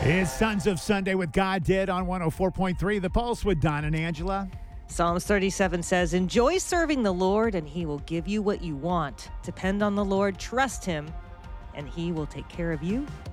It's Sons of Sunday with God Did on 104.3 The Pulse with Don and Angela. Psalms 37 says, "Enjoy serving the Lord, and he will give you what you want. Depend on the Lord, trust him, and he will take care of you."